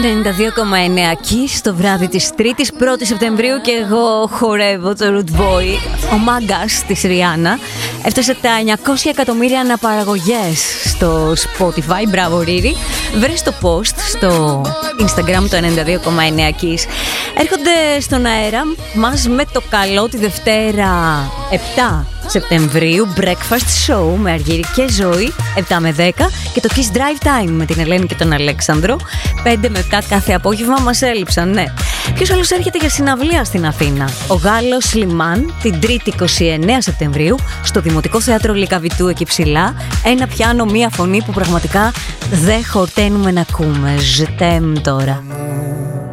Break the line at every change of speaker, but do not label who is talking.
92,9 εκεί στο βράδυ της 3ης 1η Σεπτεμβρίου και εγώ χορεύω το Root Boy. Ο μάγκας της Ριάννα έφτασε τα 900 εκατομμύρια αναπαραγωγές στο Spotify. Μπράβο Ρίρι. Βρες το post στο Instagram το 92,9 εκεί. Έρχονται στον αέρα μας με το καλό τη Δευτέρα 7 Σεπτεμβρίου Breakfast Show με Αργύρη και Ζωή 7 με 10 και το Kiss Drive Time με την Ελένη και τον Αλέξανδρο 5 με 7 κάθε απόγευμα. Μας έλειψαν, ναι. Ποιος άλλος έρχεται για συναυλία στην Αθήνα? Ο Γάλλος Λιμάν την 3η 29 Σεπτεμβρίου στο Δημοτικό Θέατρο Λυκαβητού εκεί ψηλά. Ένα πιάνο, μία φωνή που πραγματικά δεν χορταίνουμε να ακούμε. Ζετέμ τώρα.